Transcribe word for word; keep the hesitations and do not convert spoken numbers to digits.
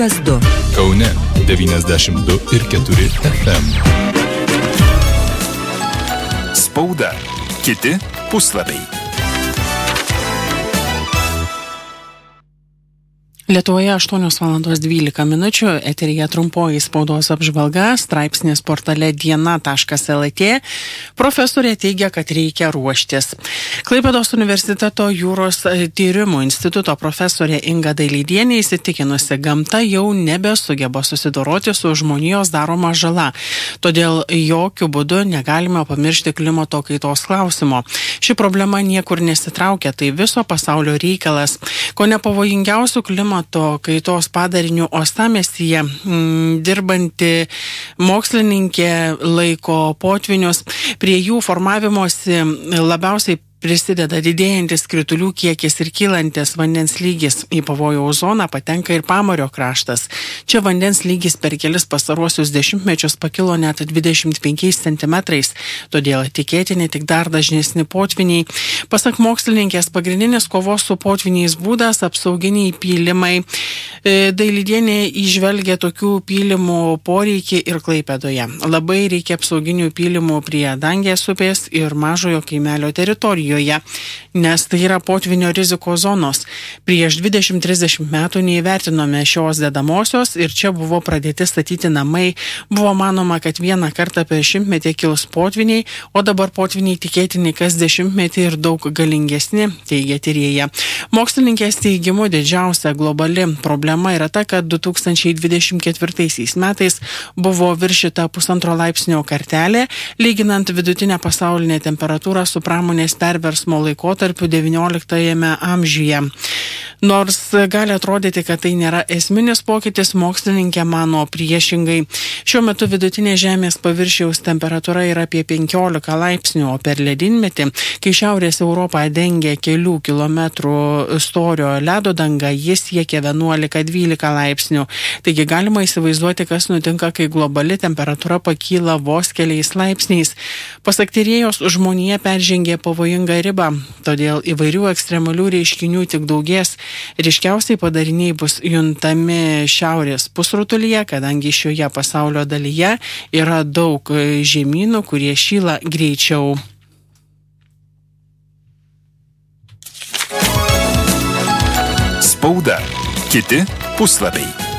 du. Kaune devyniasdešimt du ir keturi F M. Spauda. Kiti puslapiai. Lietuvoje aštuonios valandos dvylika minučių, eteryje trumpoji spaudos apžvalga, straipsnis portale diena taškas el tė. Profesorė teigia, kad reikia ruoštis. Klaipėdos universiteto jūros tyrimų instituto profesorė Inga Dailydėnė įsitikinusi, gamta jau nebesugeba susidoroti su žmonijos daroma žala. Todėl jokių būdų negalime pamiršti klimato kaitos klausimo. Ši problema niekur nesitraukia, tai viso pasaulio reikalas. Ko nepavojingiausių klimato kaitos padarinių uostamiestyje m, dirbanti mokslininkė laiko potvinius. Prie jų formavimosi labiausiai prisideda didėjantis kritulių kiekis ir kylantis vandens lygis. Į pavojaus zoną patenka ir Pamario kraštas. Čia vandens lygis per kelis pastaruosius dešimtmečius pakilo net dvidešimt penkiais centimetrais, todėl tikėtini tik dar dažnesni potviniai. Pasak mokslininkės, pagrindinis kovos su potviniais būdas apsauginiai pylimai. Dailydėnė įžvelgia tokių pylimų poreikį ir Klaipėdoje. Labai reikia apsauginių pylimų prie Dangės upės ir Mažojo kaimelio teritorijoje, nes tai yra potvinio rizikos zonos. Prieš dvidešimt trisdešimt metų neįvertinome šios dedamosios ir čia buvo pradėti statyti namai. Buvo manoma, kad vieną kartą per šimtmetį kils potviniai, o dabar potviniai tikėtini kas dešimtmetį ir daug galingesni, teigia tyrėja. Mokslininkės teigimu didžiausia globali problema yra ta, kad du tūkstančiai dvidešimt ketvirtaisiais metais buvo viršita pusantro laipsnio kartelė, lyginant vidutinę pasaulinę temperatūrą su pramonės perversmo laikotarpiu devynioliktajame amžiuje. Nors gali atrodyti, kad tai nėra esminis pokytis, mokslininkė mano priešingai. Šiuo metu vidutinė Žemės paviršiaus temperatūra yra apie penkiolika laipsnių, o per ledynmetį, kai Šiaurės Europą dengia kelių kilometrų storio ledo danga, jis siekia vienuolika dvylika laipsnių. Taigi galima įsivaizduoti, kas nutinka, kai globali temperatūra pakyla vos keliais laipsniais. Pasak tyrėjos, žmonija peržengė pavojingą ribą, todėl įvairių ekstremalių reiškinių tik daugės. Ryškiausiai padariniai bus juntami šiaurės pusrutulyje, kadangi šioje pasaulio dalyje yra daug žemynų, kurie šyla greičiau. Spauda. Kiti puslapiai.